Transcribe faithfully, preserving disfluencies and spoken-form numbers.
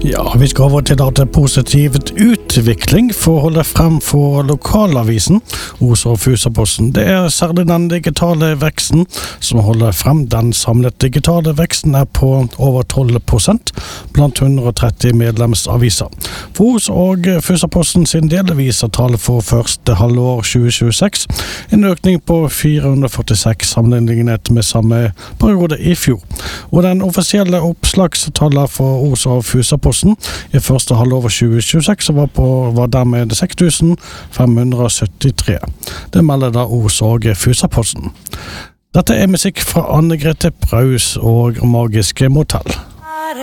Ja, vi skal over til at positivt utvikling for å holde frem for lokalavisen Os og Fusaposten. Det er særlig den digitale veksten som holder frem. Den samlet digitale veksten er på over tolv prosent blant hundre og tretti medlemsaviser. For Os og Fusaposten sin del viser tall for første halvår tjue tjueseks en økning på fire hundre og førtiseks sammenlignet med samme periode i fjor. Og den offisielle oppslagstallet for Os og Fusaposten i første halvår tjue tjueseks var, på, var dermed seks tusen fem hundre og syttitre. Det melder da Os og Fusaposten. Dette er musikk fra Anne Grete Preus og Magiske Motell.